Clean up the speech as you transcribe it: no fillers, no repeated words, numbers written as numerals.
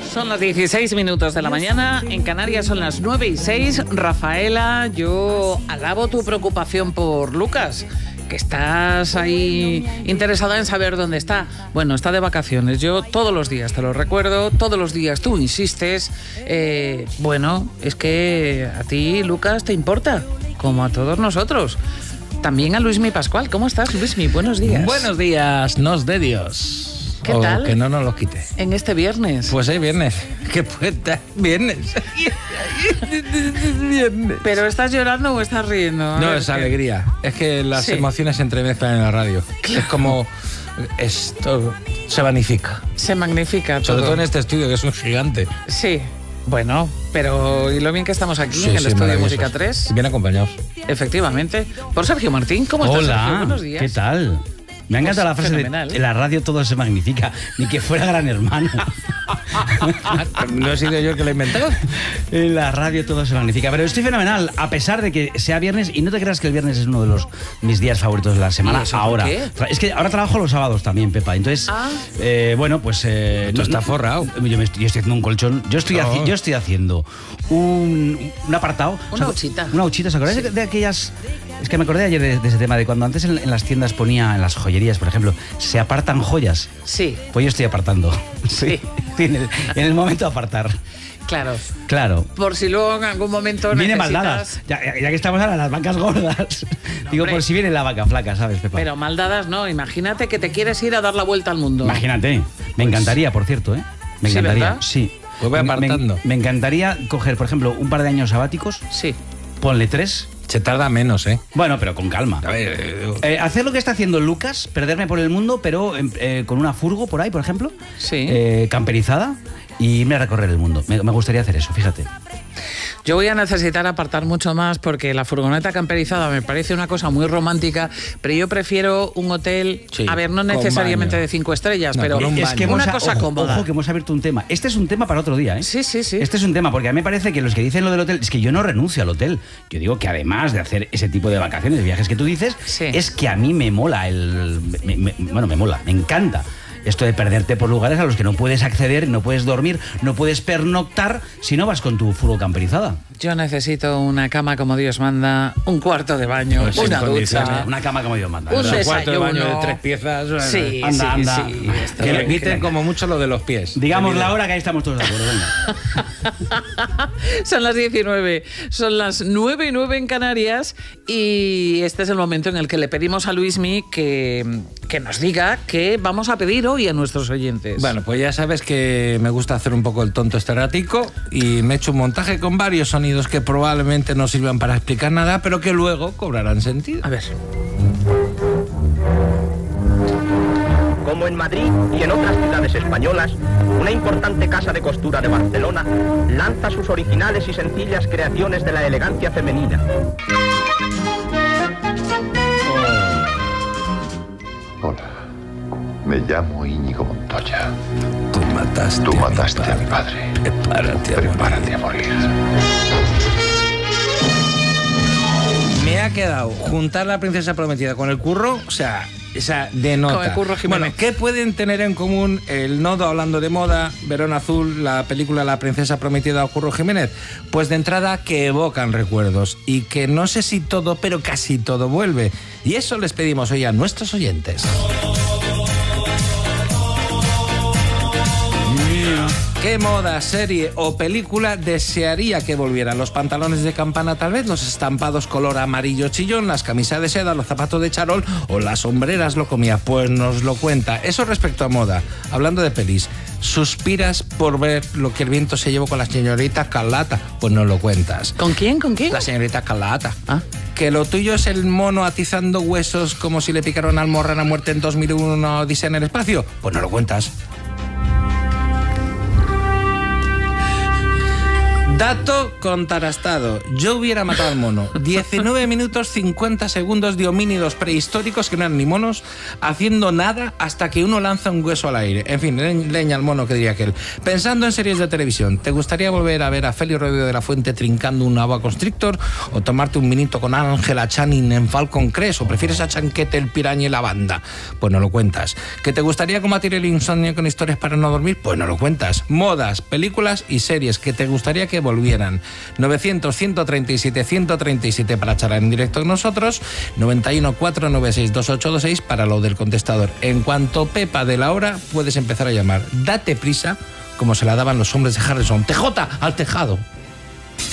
Son las 16 minutos de la mañana, en Canarias son las 9:06. Rafaela, yo alabo tu preocupación por Lucas, que estás ahí interesada en saber dónde está. Bueno, está de vacaciones. Yo todos los días te lo recuerdo, todos los días tú insistes. Bueno, es que a ti, Lucas, te importa, como a todos nosotros. También a Luismi Pascual. ¿Cómo estás, Luismi? Buenos días. Buenos días, nos de Dios. ¿Qué tal? Que no nos lo quite. En este viernes. Pues hay viernes. ¿Qué puta? Viernes. Viernes. ¿Pero estás llorando o estás riendo? No, es alegría. Es que las emociones se entremezclan en la radio. Claro. Es como... Esto se magnifica. Se magnifica todo. Sobre todo en este estudio, que es un gigante. Sí. Bueno, pero y lo bien que estamos aquí en el estudio Música 3. Bien acompañados. Efectivamente. Por Sergio Martín. ¿Cómo estás, Hola, Sergio? Buenos días. ¿qué tal? Me ha encantado la frase de la radio todo se magnifica, ni que fuera Gran Hermano. ¿No he sido yo el que lo he inventado? En la radio todo se magnifica. Pero estoy fenomenal, a pesar de que sea viernes, y no te creas que el viernes es uno de mis días favoritos de la semana. Ahora. ¿Qué? Es que ahora trabajo los sábados también, Pepa. Entonces, bueno, pues... Tú estás forrado. Yo estoy haciendo un colchón. Yo estoy haciendo un apartado. Una huchita. Una huchita, ¿os acordáis de aquellas...? Es que me acordé ayer de ese tema, de cuando antes en las tiendas ponía, en las joyerías, por ejemplo, se apartan joyas. Sí. Pues yo estoy apartando. Sí. En el momento de apartar. Claro. Por si luego en algún momento viene necesitas... maldadas. Ya que estamos ahora en las vacas gordas. Digo, por si viene la vaca flaca, ¿sabes, Pepa? Pero maldadas no. Imagínate que te quieres ir a dar la vuelta al mundo. Imagínate. Me encantaría, por cierto, ¿eh? Me encantaría. ¿verdad? Sí. Pues voy apartando. Me encantaría coger, por ejemplo, un par de años sabáticos. Sí. Ponle 3. Se tarda menos, ¿eh? Bueno, pero con calma. A ver... hacer lo que está haciendo Lucas, perderme por el mundo, pero con una furgo por ahí, por ejemplo. Sí. Camperizada, y irme a recorrer el mundo. Me gustaría hacer eso, fíjate. Yo voy a necesitar apartar mucho más porque la furgoneta camperizada me parece una cosa muy romántica, pero yo prefiero un hotel, a ver, no necesariamente de 5 estrellas, no, pero es que una cosa cómoda. Ojo, que hemos abierto un tema. Este es un tema para otro día, ¿eh? Sí. Este es un tema, porque a mí me parece que los que dicen lo del hotel, es que yo no renuncio al hotel. Yo digo que además de hacer ese tipo de vacaciones, de viajes que tú dices, es que a mí me mola me encanta. Esto de perderte por lugares a los que no puedes acceder, no puedes dormir, no puedes pernoctar si no vas con tu furgo camperizada. Yo necesito una cama como Dios manda, un cuarto de baño, una ducha, una cama como Dios manda. un desayuno. cuarto de baño de 3 piezas. Sí, anda. Que le quiten como mucho lo de los pies. Digamos la hora, que ahí estamos todos de acuerdo. Venga. Son las 19, son las 9:09 en Canarias, y este es el momento en el que le pedimos a Luismi que nos diga qué vamos a pedir hoy a nuestros oyentes. Bueno, pues ya sabes que me gusta hacer un poco el tonto este ratico, y me he hecho un montaje con varios sonidos que probablemente no sirvan para explicar nada, pero que luego cobrarán sentido. A ver. Como en Madrid y en otras ciudades españolas, una importante casa de costura de Barcelona lanza sus originales y sencillas creaciones de la elegancia femenina. Hola, me llamo Íñigo Montoya. Tú mataste a mi padre. Prepárate a morir. Me ha quedado juntar la princesa prometida con el curro, o sea, esa denota. Con el Curro Jiménez. Bueno, ¿qué pueden tener en común el Nodo hablando de moda, Verón Azul, la película La princesa prometida o Curro Jiménez? Pues de entrada que evocan recuerdos, y que no sé si todo, pero casi todo vuelve. Y eso les pedimos hoy a nuestros oyentes. ¿Qué moda, serie o película desearía que volvieran? Los pantalones de campana, tal vez, los estampados color amarillo chillón, las camisas de seda, los zapatos de charol o las sombreras lo comía. Pues nos lo cuenta. Eso respecto a moda. Hablando de pelis, ¿suspiras por ver Lo que el viento se llevó con la señorita Carlata? Pues nos lo cuentas. ¿Con quién? La señorita Carlata. Ah. ¿Que lo tuyo es el mono atizando huesos como si le picaron al Almorrana muerte en 2001 Odisea en el espacio? Pues nos lo cuentas. Dato contrastado. Yo hubiera matado al mono. 19 minutos 50 segundos de homínidos prehistóricos que no eran ni monos, haciendo nada hasta que uno lanza un hueso al aire. En fin, leña al mono, que diría aquel. Pensando en series de televisión, ¿te gustaría volver a ver a Félix Rodríguez de la Fuente trincando una boa constrictor? ¿O tomarte un vinito con Ángela Channing en Falcon Crest? ¿O prefieres a Chanquete, el Piraña y la banda? Pues no lo cuentas. ¿Que te gustaría combatir el insomnio con historias para no dormir? Pues no lo cuentas. Modas, películas y series que te gustaría que volvieran. 900-137-137 para charlar en directo con nosotros. 91-496-2826 para lo del contestador. En cuanto Pepa de la hora, puedes empezar a llamar. Date prisa, como se la daban los hombres de Harrison. ¡TJ al tejado!